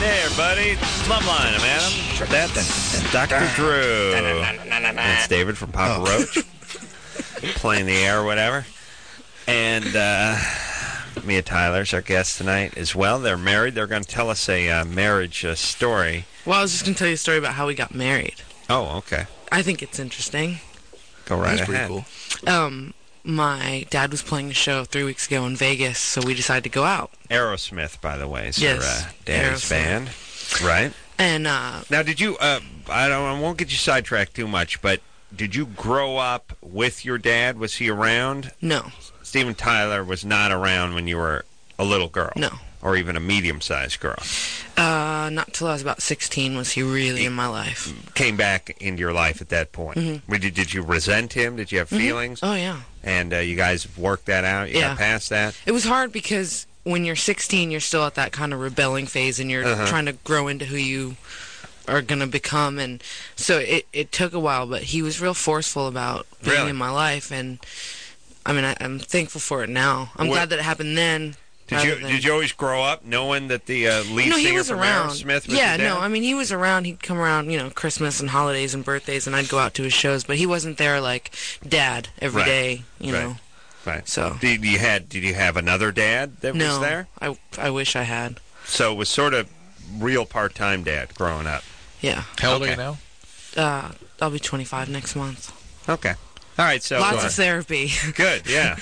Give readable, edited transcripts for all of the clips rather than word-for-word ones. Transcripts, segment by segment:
Hey, everybody. Loveline. I'm Adam. That's Dr. Drew. It's David from Papa Roach. Playing the air or whatever. And Mia Tyler's our guest tonight as well. They're married. They're going to tell us a marriage story. Well, I was just going to tell you a story about how we got married. Oh, okay. I think it's interesting. Go right That's ahead. pretty cool. My dad was playing a show 3 weeks ago in Vegas, so we decided to go out. Aerosmith, by the way, is Yes, your daddy's Aerosmith. band. Right. And Now, did you, I won't get you sidetracked too much, but did you grow up with your dad? Was he around? no, Steven Tyler was not around when you were a little girl? No. Or even a medium-sized girl? not till I was about 16 was he really in my life. Came back into your life at that point. Mm-hmm. Did you resent him? Did you have feelings? Oh, yeah. And you guys worked that out? You Yeah. got past that? It was hard because when you're 16, you're still at that kind of rebelling phase, and you're trying to grow into who you are going to become. And so it took a while, but he was real forceful about being Really? in my life. And, I mean, I'm thankful for it now. I'm glad that it happened then. Did you always grow up knowing that the lead No, he singer was from around. Aerosmith was Yeah, your dad? no, I mean, he was around. He'd come around, Christmas and holidays and birthdays, and I'd go out to his shows. But he wasn't there like dad every Right. day, you Right. know. Right. So Did you have another dad that no, was there? I wish I had. So it was sort of real part-time dad growing up. Yeah. How old are Okay. you now? I'll be 25 next month. Okay. All right. So Lots of therapy. good. Yeah.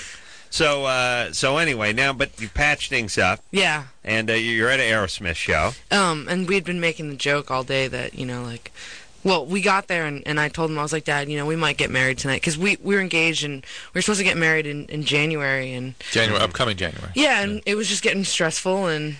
So anyway, now but you patched things up, Yeah. and you're at an Aerosmith show. And we'd been making the joke all day that, well, we got there, and I told him, I was like, Dad, we might get married tonight. Because we were engaged, and we were supposed to get married in January. And Upcoming January. yeah, and it was just getting stressful. And,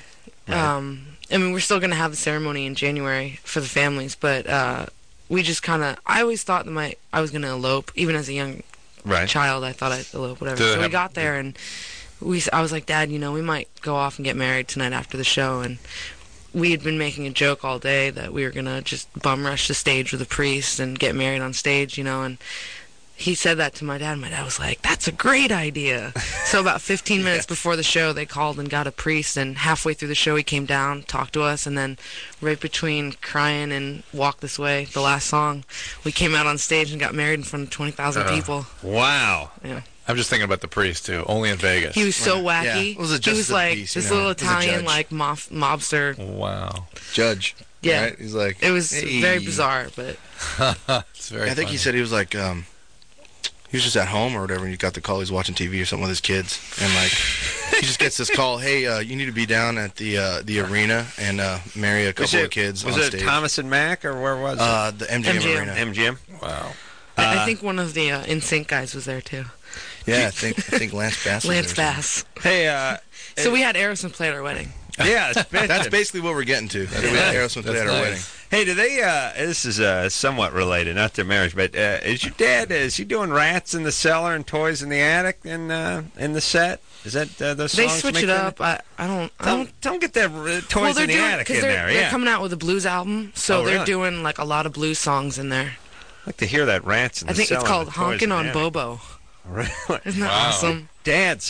I mean, we're still going to have the ceremony in January for the families. But we just kind of, I always thought that I was going to elope. Even as a young Right. child, I thought I'd elope, whatever. Did it So we happen? got there, and I was like, Dad, we might go off and get married tonight after the show. And we had been making a joke all day that we were going to just bum rush the stage with a priest and get married on stage, and he said that to my dad. My dad was like, that's a great idea. So about 15 minutes before the show, they called and got a priest, and halfway through the show, he came down, talked to us, and then right between Crying and Walk This Way, the last song, we came out on stage and got married in front of 20,000 people. Wow. Yeah. I'm just thinking about the priest, too. Only in Vegas. He was so wacky. Yeah. Was it He just was the like piece, this you know? little It was a Italian, judge. like mobster. Wow. Judge. Yeah. Right? He's like, It was "Hey." very bizarre, but It's very I think he funny. said he was like, he was just at home or whatever, and he got the call. He's watching TV or something with his kids, and like, he just gets this call. Hey, you need to be down at the arena and marry a couple of kids Was on it stage. Thomas and Mack, or where was it? The MGM, MGM. arena. MGM? Wow. I think one of the NSYNC guys was there too. Yeah, I think Lance Bass. was Lance there or Bass. Hey, So we had Aerosmith play at our wedding. yeah, it's something. That's basically what we're getting to. We had Aerosmith play at our nice. wedding. Hey, do they, this is somewhat related, not to marriage, but is your dad, is he doing Rats in the Cellar and Toys in the Attic in the set? Is that those They songs switch make it that? up. I don't. Don't get that Toys in the Attic in there, they're yeah. coming out with a blues album, so Oh, they're really? doing like a lot of blues songs in there. I'd like to hear that Rats in the I think Cellar. it's called and Toys in Honkin' the on Attic. Bobo. Really? Isn't that Wow. awesome? Dad's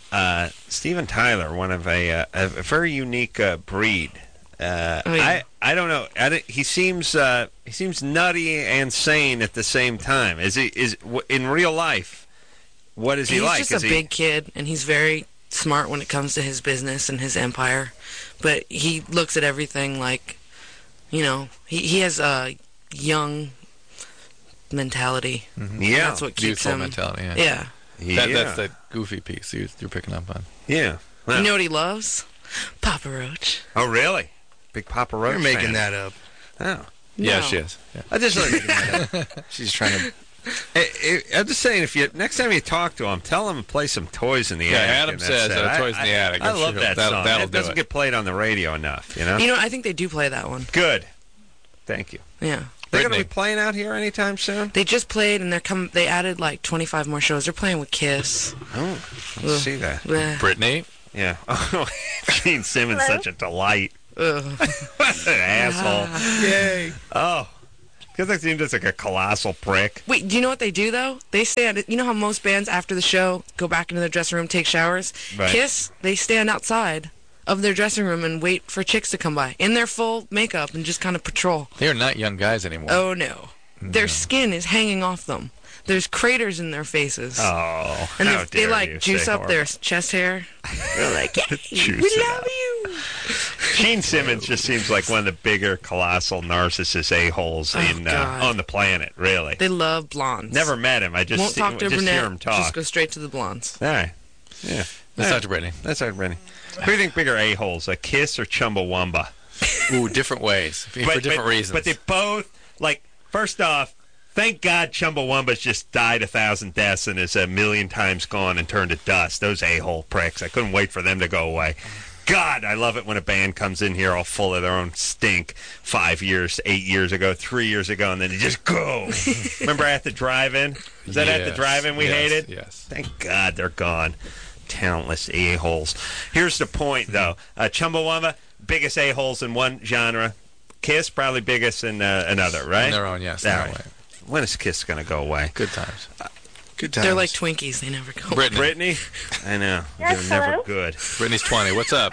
Steven Tyler, one of a very unique breed. yeah. I don't know. He seems nutty and sane at the same time. In real life? What is he He's like? just Is a he, big kid, and he's very smart when it comes to his business and his empire. But he looks at everything like, he has a young mentality. Yeah, That's what keeps Youthful him. mentality, yeah. Yeah. yeah. That's the goofy piece you're picking up on. Yeah. Well, You know what he loves? Papa Roach. oh, really? Big Papa Roach You're making fan. that up. Oh. Yeah, No. she is. Yeah. I just like. She's trying to. I'm just saying, if you next time you talk to him, tell him to play some Toys in the Yeah, Attic. Adam in that says set. Toys in the Attic. I I'm love sure that that'll- song. that'll It do doesn't it. get played on the radio enough, you know? I think they do play that one. Good. Thank you. Yeah. They're going to Brittany. be playing out here anytime soon? They just played, and they added like 25 more shows. They're playing with Kiss. Oh, Ugh. let's see that. Bleh. Brittany? Yeah. Oh, Gene Simmons, such a delight. Ugh. What an asshole. Yay! Oh. Because that seems just like a colossal prick. Wait, do you know what they do, though? They stand... You know how most bands, after the show, go back into their dressing room, take showers? Right. Kiss, they stand outside of their dressing room and wait for chicks to come by in their full makeup and just kind of patrol. They are not young guys anymore. Oh, no. Their skin is hanging off them. There's craters in their faces. Oh, And how they dare like you juice say up their horrible. chest hair. They're like, "Yay, Juice we it love up. you." Gene Simmons just seems like one of the bigger, colossal narcissist a-holes God. on the planet, really. They love blondes. Never met him. I just, Won't talk to a just hear him brunette. talk. Just go straight to the blondes. All right. Yeah. That's Dr. Brittany. That's Dr. Brittany. Who do you think bigger a-holes, a Kiss or Chumbawamba? Ooh, different ways. For different reasons. But they both, like, first off, thank God Chumbawamba's just died 1,000 deaths and is 1,000,000 times gone and turned to dust. Those a-hole pricks. I couldn't wait for them to go away. God, I love it when a band comes in here all full of their own stink 5 years, 8 years ago, 3 years ago, and then they just go. Remember at the drive-in? Was that at the Yes, drive-in we yes, hated? yes. Thank God they're gone. Talentless a-holes. Here's the point, though. Chumbawamba, biggest a-holes in one genre. Kiss, probably biggest in another, right? On their own, yes. All in their right. way. When is Kiss going to go away? Good times. Good times. They're like Twinkies. They never go. Brittany. Brittany? I know. Yes, They're never hello? good. Brittany's 20. What's up?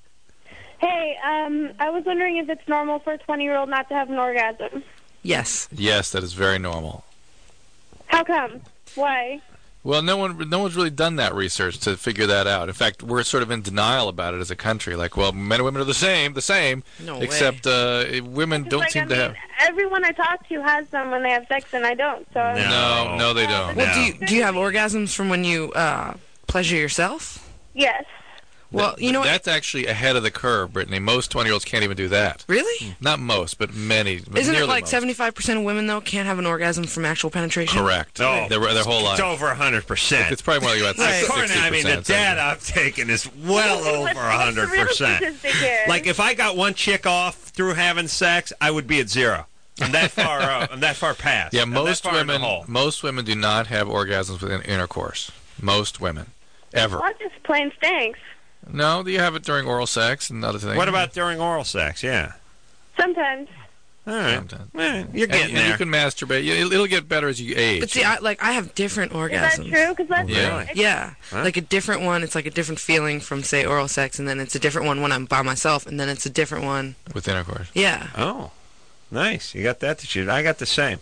Hey, I was wondering if it's normal for a 20-year-old not to have an orgasm. Yes. Yes, that is very normal. How come? Why? Well, no one's really done that research to figure that out. In fact, we're sort of in denial about it as a country. Like, well, men and women are the same, No except women It's don't like, seem to have. Everyone I talk to has them when they have sex, and I don't. So No, they don't. Well, No. do you have orgasms from when you pleasure yourself? yes. Well, you know what? That's actually ahead of the curve, Brittany. Most 20-year-olds can't even do that. Really? Not most, but many. But Isn't it nearly like most. 75% of women, though, can't have an orgasm from actual penetration? Correct. Oh, their whole life. It's over 100%. It's probably more like about Right. 60%. I mean, the data I've taken is well over What's the real 100%. statistic here? Like, if I got one chick off through having sex, I would be at zero. I'm that far up. I'm that far past. Yeah, I'm that far in the hole. most women do not have orgasms within intercourse. Most women, ever. What just plain stinks. No, you have it during oral sex and other things. What about during oral sex? Yeah. Sometimes. All right. Sometimes. You're getting and there. you can masturbate. It'll get better as you age. But see, I have different Is orgasms. that true? Because that's Yeah. Yeah, Huh? like a different one. It's like a different feeling from, say, oral sex, and then it's a different one when I'm by myself, and then it's a different one. with intercourse. Yeah. Oh, nice. You got that to shoot. I got the same.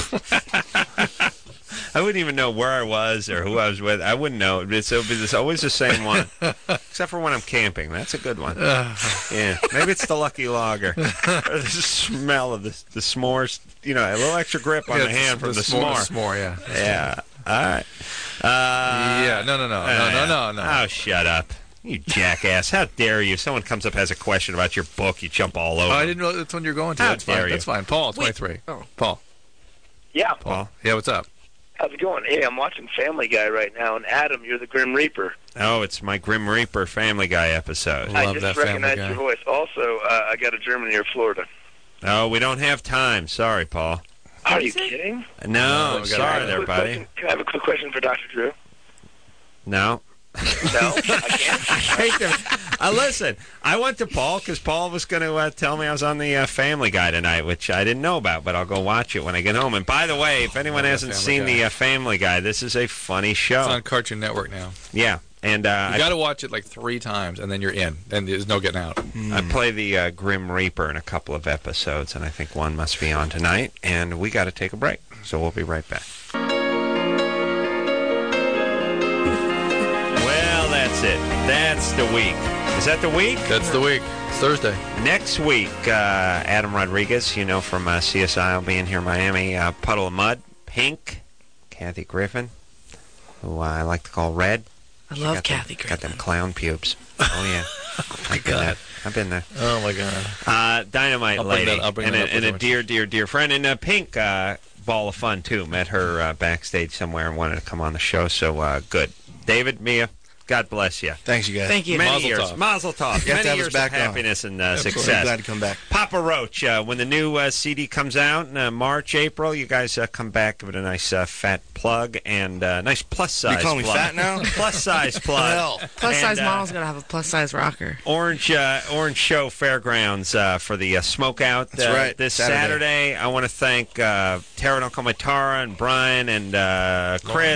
I wouldn't even know where I was or who I was with. I wouldn't know. It's always the same one, except for when I'm camping. That's a good one. Yeah, maybe it's the Lucky Lager or the smell of the s'mores. You know, a little extra grip on the hand from the s'more. S'more, yeah. Yeah. All right. Yeah. No. Oh, shut up. You jackass. How dare you? If someone comes up has a question about your book, you jump all over. Oh, I didn't know that's when you're going to. How That's dare fine. you. That's fine. Paul, Wait. 23. Oh. Paul. Yeah, Paul. Yeah, what's up? how's it going? Hey, I'm watching Family Guy right now, and Adam, you're the Grim Reaper. Oh, it's my Grim Reaper Family Guy episode. Love I that just Family recognized Guy. your voice. Also, I got a Germany or Florida. Oh, we don't have time. Sorry, Paul. Are you kidding? No, we gotta sorry go. there, Quick buddy. question. Can I have a quick question for Dr. Drew? No. No, I can't. I hate them. Listen, I went to Paul because Paul was going to tell me I was on the Family Guy tonight, which I didn't know about, but I'll go watch it when I get home. And by the way, if anyone love hasn't Family seen Guy. the Family Guy, this is a funny show. It's on Cartoon Network now. Yeah, and You I got to watch it like 3 times, and then you're in. And there's no getting out. I play the Grim Reaper in a couple of episodes, and I think one must be on tonight. And we got to take a break, so we'll be right back. Well, that's it. That's the week. Is that the week? That's the week. It's Thursday. Next week, Adam Rodriguez, you know, from CSI, will be in here in Miami. Puddle of Mud, Pink, Kathy Griffin, who I like to call Red. I She love got Kathy Got them Griffin. clown pubes. Oh, yeah. I've been there. I've been there. Oh, my God. Dynamite I'll bring lady. that- I'll bring and that up and with a her. dear friend. And Pink, ball of fun, too. Met her backstage somewhere and wanted to come on the show. So, good. David, Mia, God bless you. Thanks, you guys. Thank you. Many Mazel years. tov. Mazel tov. You have to Many have us years of back on. happiness and I'm success. glad to come back. Papa Roach, when the new CD comes out in March, April, you guys come back, give it a nice fat plug and nice plus size You call me plug. fat now? Plus size plug. Hell. Plus size And, model's gotta have a plus size rocker. Orange Show Fairgrounds for the smoke out That's right, this Saturday. Saturday. I want to thank Tara Don't Call Me Tara and Brian and Chris.